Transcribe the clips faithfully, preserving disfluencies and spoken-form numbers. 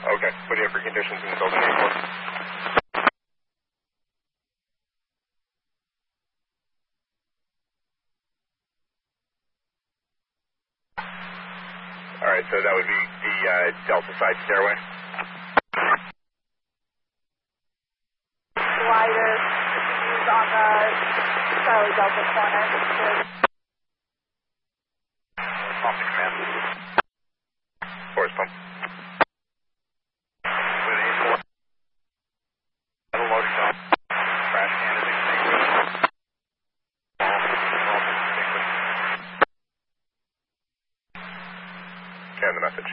Okay. What do you have for conditions in the building report? All right, so that would be the uh, Delta side stairway. Wider views on the Charlie Delta corner. Pump to command. Force pump. With a four. Level loading zone. Crash can is extinguished. Can the message.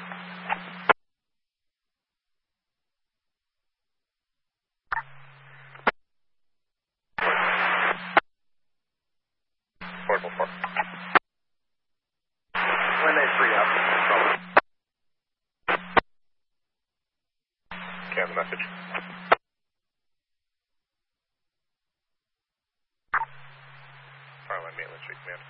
Portable four. When they free up. Can the message. Farland Maitland Street Command.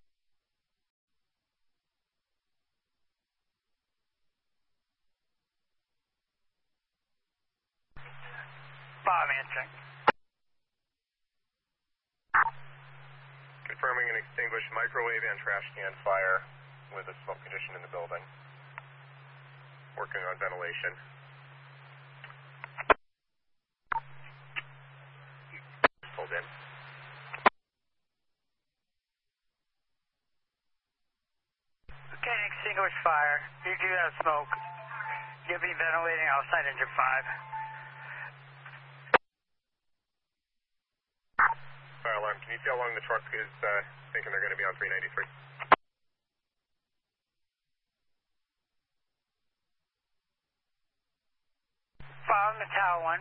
Bob answering. Confirming an extinguished microwave and trash can fire with a smoke condition in the building. Working on ventilation. Pulled in. Okay, extinguished fire. You do have smoke. You'll be ventilating outside engine five. Fire alarm, can you see how long the truck is uh, thinking they're going to be on three ninety-three? Fire on the tower one.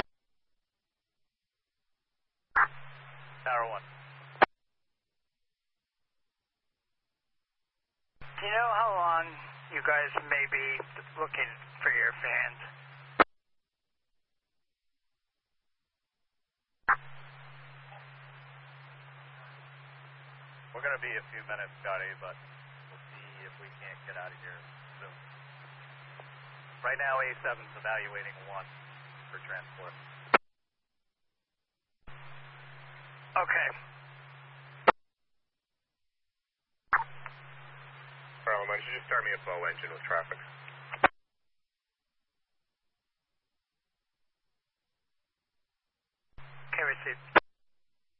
Tower one. Do you know how long you guys may be looking for your fans? We're going to be a few minutes, Scotty, but we'll see if we can't get out of here soon. Right now, A seven's evaluating one for transport. Okay. Farland, why don't you just start me a bow engine with traffic?